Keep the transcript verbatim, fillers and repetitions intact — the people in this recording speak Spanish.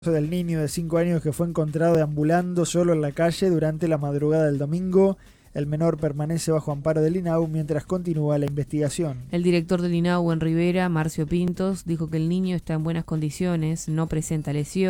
Del niño de cinco años que fue encontrado deambulando solo en la calle durante la madrugada del domingo. El menor permanece bajo amparo del INAU mientras continúa la investigación. El director del INAU en Rivera, Marcio Pintos, dijo que el niño está en buenas condiciones, no presenta lesiones.